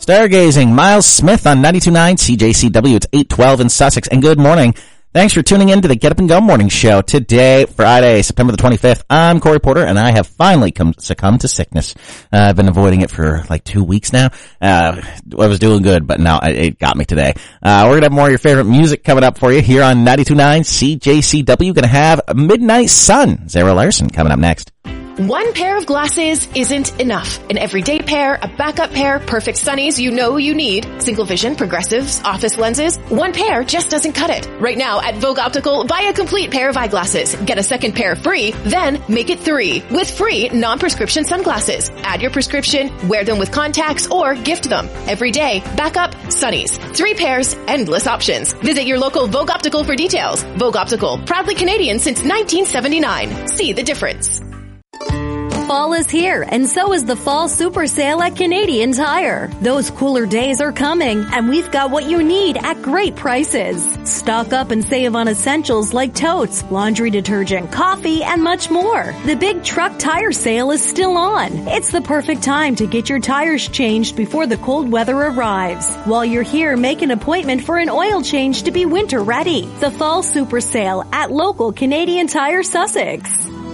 Stargazing, Miles Smith on 92.9 CJCW. It's 8:12 in Sussex, and good morning. Thanks for tuning in to the Get Up and Go Morning Show. Today, Friday, September the 25th, I'm Corey Porter, and I have finally succumbed to sickness. I've been avoiding it for like 2 weeks now. I was doing good, but now it got me today. We're going to have more of your favorite music coming up for you here on 92.9 CJCW. Going to have Midnight Sun, Zara Larson, coming up next. One pair of glasses isn't enough. An everyday pair, a backup pair, perfect sunnies you know you need, single vision, progressives, office lenses. One pair just doesn't cut it. Right now at Vogue Optical, buy a complete pair of eyeglasses. Get a second pair free, then make it 3 with free non-prescription sunglasses. Add your prescription, wear them with contacts, or gift them. Every day, backup, sunnies. 3 pairs, endless options. Visit your local Vogue Optical for details. Vogue Optical, proudly Canadian since 1979. See the difference. Fall is here, and so is the Fall Super Sale at Canadian Tire. Those cooler days are coming, and we've got what you need at great prices. Stock up and save on essentials like totes, laundry detergent, coffee, and much more. The big truck tire sale is still on. It's the perfect time to get your tires changed before the cold weather arrives. While you're here, make an appointment for an oil change to be winter ready. The Fall Super Sale at local Canadian Tire Sussex.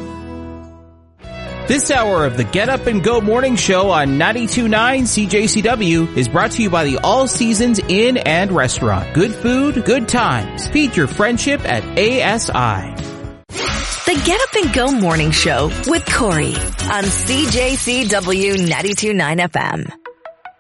This hour of the Get Up and Go Morning Show on 92.9 CJCW is brought to you by the All Seasons Inn and Restaurant. Good food, good times. Feed your friendship at ASI. The Get Up and Go Morning Show with Corey on CJCW 92.9 FM.